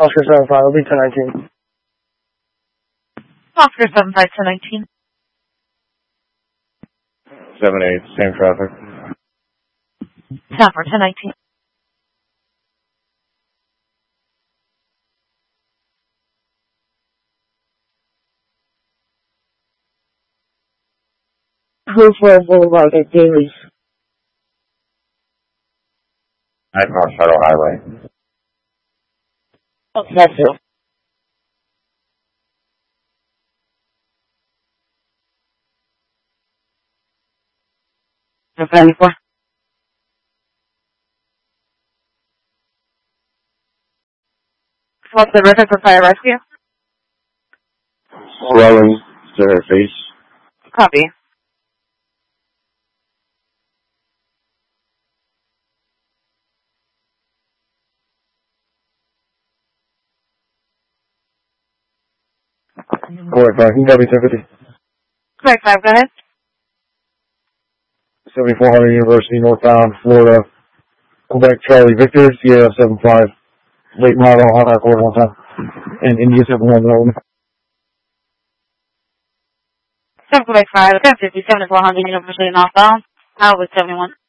Oscar 75, it'll be 1019. Oscar 75, 1019. 7-8, same traffic. Sapper 1019. Hillsborough Boulevard at Daly's. Nightmare Federal Highway. That's it. November. What's the river for fire rescue? Swelling to her face. Copy. Correct, 5, can copy 1050. Correct 5, go ahead. 7400 University, northbound, Florida. Quebec, Charlie Victor, Sierra 75. Late model, hot air quarter 1 time. And India 71. 7 Quebec 5, 1057 is 100 University northbound. With 71.